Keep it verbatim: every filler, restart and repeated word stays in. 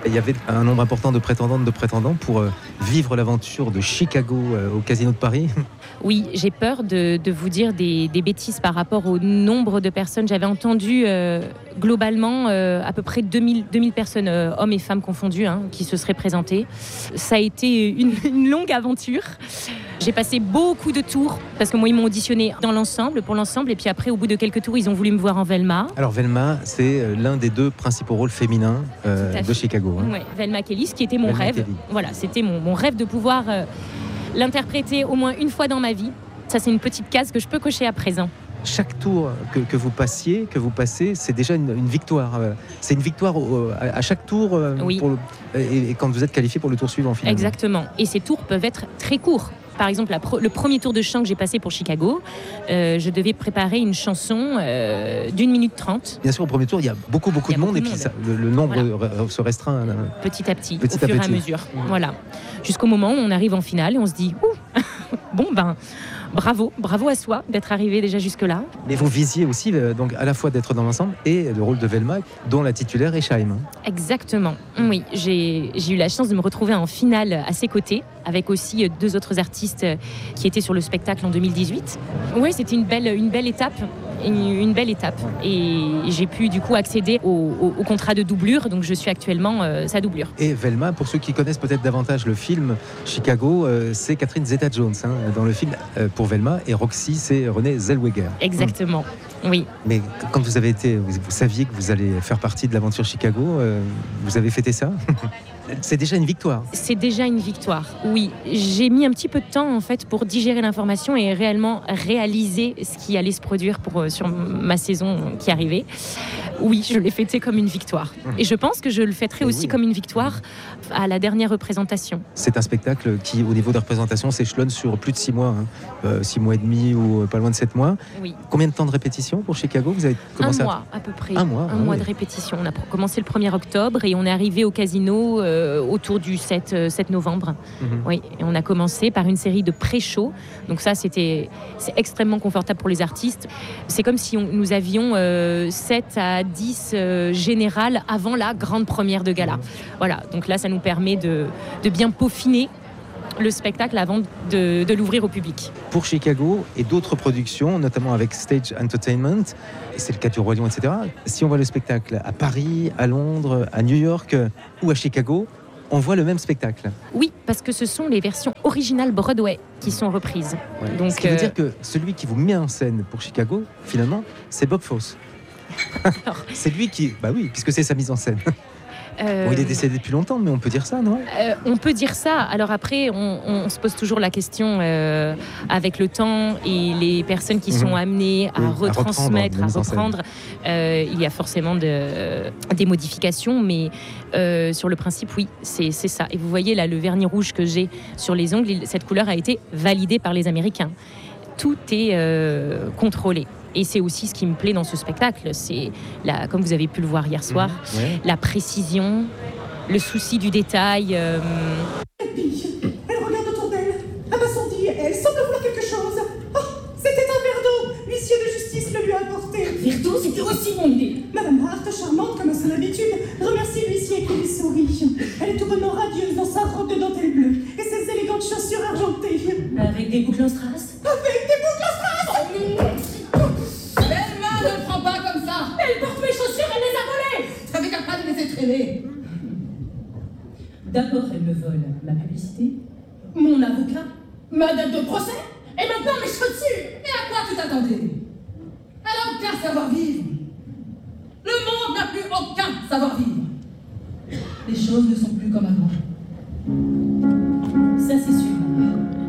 Il y avait un nombre important de prétendantes, de prétendants pour euh, vivre l'aventure de Chicago euh, au Casino de Paris. Oui, j'ai peur de, de vous dire des, des bêtises par rapport au nombre de personnes. J'avais entendu euh, globalement euh, à peu près deux mille, deux mille personnes, euh, hommes et femmes confondus, hein, qui se seraient présentées. Ça a été une, une longue aventure. J'ai passé beaucoup de tours, parce que moi, ils m'ont auditionné dans l'ensemble, pour l'ensemble, et puis après, au bout de quelques tours, ils ont voulu me voir en Velma. Alors Velma, c'est l'un des deux principaux rôles féminins euh, de Chicago. Hein. Oui, Velma Kelly, ce qui était mon Velma rêve. Kelly. Voilà, c'était mon, mon rêve de pouvoir euh, l'interpréter au moins une fois dans ma vie. Ça, c'est une petite case que je peux cocher à présent. Chaque tour que, que vous passiez, que vous passez, c'est déjà une, une victoire. C'est une victoire au, à, à chaque tour oui. pour le, et, et quand vous êtes qualifié pour le tour suivant finalement. Exactement. Et ces tours peuvent être très courts. Par exemple, la pro- le premier tour de chant que j'ai passé pour Chicago, euh, je devais préparer une chanson euh, d'une minute trente. Bien sûr, au premier tour, il y a beaucoup, beaucoup de beaucoup monde de et puis monde. ça, le, le nombre Voilà. se restreint. Petit à petit, petit au fur à et petit. à mesure. Mmh. Voilà. Jusqu'au moment où on arrive en finale et on se dit ouh, bon ben, bravo, bravo à soi d'être arrivé déjà jusque-là. Mais vous visiez aussi euh, donc à la fois d'être dans l'ensemble et le rôle de Velma, dont la titulaire est Chaim. Exactement. Oui, j'ai, j'ai eu la chance de me retrouver en finale à ses côtés, avec aussi deux autres artistes qui étaient sur le spectacle en deux mille dix-huit. Oui, c'était une belle, une belle étape. Une, une belle étape. Et j'ai pu du coup accéder au, au, au contrat de doublure, donc je suis actuellement euh, sa doublure. Et Velma, pour ceux qui connaissent peut-être davantage le film Chicago, euh, c'est Catherine Zeta-Jones hein, dans le film euh, pour Velma, et Roxy, c'est Renée Zellweger. Exactement, mmh. Oui. Mais quand vous avez été, vous, vous saviez que vous allez faire partie de l'aventure Chicago, euh, vous avez fêté ça? C'est déjà une victoire. C'est déjà une victoire, oui. J'ai mis un petit peu de temps en fait pour digérer l'information et réellement réaliser ce qui allait se produire pour, sur ma saison qui arrivait. Oui, je l'ai fêté comme une victoire. Et je pense que je le fêterai et aussi oui. comme une victoire à la dernière représentation. C'est un spectacle qui, au niveau de représentation, s'échelonne sur plus de six mois, hein. euh, six mois et demi ou pas loin de sept mois. Oui. Combien de temps de répétition pour Chicago? Vous avez commencé Un mois à... à peu près. Un mois, un ah, mois oui. de répétition. On a commencé le premier octobre et on est arrivé au casino euh, autour du sept novembre. Mm-hmm. Oui. Et on a commencé par une série de pré-shows. Donc ça, c'était c'est extrêmement confortable pour les artistes. C'est comme si on, nous avions euh, sept à dix euh, générales avant la grande première de gala. Mmh. Voilà, donc là, ça nous permet de, de bien peaufiner le spectacle avant de, de l'ouvrir au public. Pour Chicago et d'autres productions, notamment avec Stage Entertainment, et c'est le cas du Roi Lion, et cetera, si on voit le spectacle à Paris, à Londres, à New York ou à Chicago, on voit le même spectacle. Oui, parce que ce sont les versions originales Broadway qui sont reprises. Ouais. Donc, ce qui euh... veut dire que celui qui vous met en scène pour Chicago, finalement, c'est Bob Fosse. C'est lui qui... Bah oui, puisque c'est sa mise en scène. Euh... Bon, il est décédé depuis longtemps, mais on peut dire ça, non? euh, On peut dire ça. Alors après, on, on se pose toujours la question euh, avec le temps et les personnes qui mmh. sont amenées à oui, retransmettre, à reprendre. À reprendre euh, il y a forcément de, des modifications, mais euh, sur le principe, oui, c'est, c'est ça. Et vous voyez là, le vernis rouge que j'ai sur les ongles, cette couleur a été validée par les Américains. Tout est euh, contrôlé. Et c'est aussi ce qui me plaît dans ce spectacle, c'est, la, comme vous avez pu le voir hier soir, mmh, ouais. la précision, le souci du détail. Euh... Elle pille, elle regarde autour d'elle, elle m'a senti, elle semble vouloir quelque chose. Oh, c'était un verre d'eau, l'huissier de justice le lui a apporté. Verre d'eau, c'était aussi mon idée. Madame Hart, charmante comme à son habitude, remercie l'huissier qui lui sourit. Elle est tout bonnement radieuse dans sa robe de dentelle bleue et ses élégantes chaussures argentées. Avec des boucles en strass. Avec des boucles en strass. Oh, Velma ne prend pas comme ça. Elle porte mes chaussures, elle les a volées. T'avais qu'à pas de les traîner. D'abord, elle me vole ma publicité, mon avocat, ma date de procès, et maintenant mes chaussures. Et à quoi tu t'attendais? Elle n'a aucun savoir-vivre. Le monde n'a plus aucun savoir-vivre. Les choses ne sont plus comme avant.